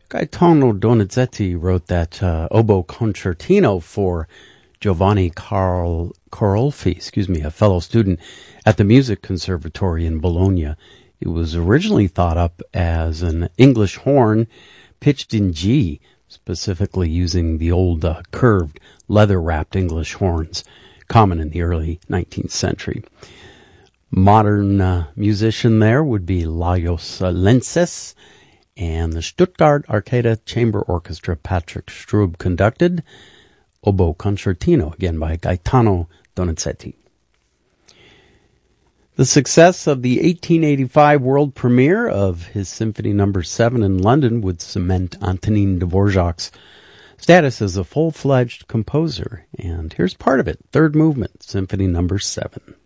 Gaetano Donizetti wrote that oboe concertino for Giovanni Carolfi, a fellow student at the Music Conservatory in Bologna. It was originally thought up as an English horn pitched in G, specifically using the old curved leather-wrapped English horns common in the early 19th century. Modern musician there would be Lajos Lenses, and the Stuttgart Arcada Chamber Orchestra Patrick Strub conducted Oboe Concertino, again by Gaetano Donizetti. The success of the 1885 world premiere of his Symphony No. 7 in London would cement Antonin Dvorak's status as a full-fledged composer. And here's part of it, third movement, Symphony No. 7.